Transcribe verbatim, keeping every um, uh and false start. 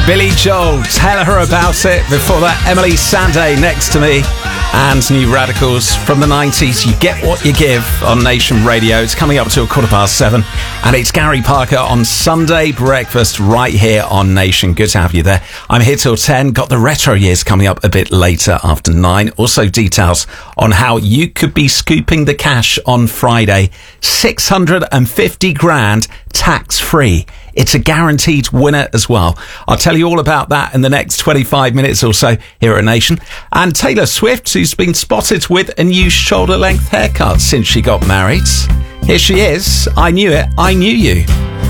Billy Joel, Tell Her About It. Before that, Emily Sandé next to me. And New Radicals from the nineties. You Get What You Give on Nation Radio. It's coming up to a quarter past seven. And it's Gary Parker on Sunday Breakfast right here on Nation. Good to have you there. I'm here till ten. Got the retro years coming up a bit later after nine. Also details on how you could be scooping the cash on Friday. six hundred fifty grand tax free. It's a guaranteed winner as well. I'll tell you all about that in the next twenty-five minutes or so here at Nation. And Taylor Swift, who's been spotted with a new shoulder-length haircut since she got married. Here she is. I Knew It, I Knew You.